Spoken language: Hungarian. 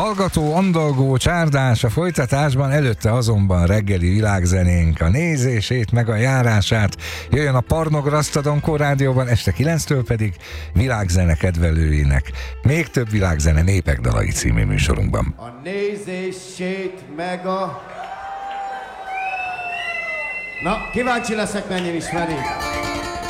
Hallgató, andalgó, csárdás a folytatásban, előtte azonban reggeli világzenénk, a nézését meg a járását. Jöjjön a Parnograsztadonkó rádióban, este 9-től pedig világzene kedvelőinek még több világzene népek dalai című műsorunkban. A nézését meg a... Na, kíváncsi leszek, mennyien ismerik.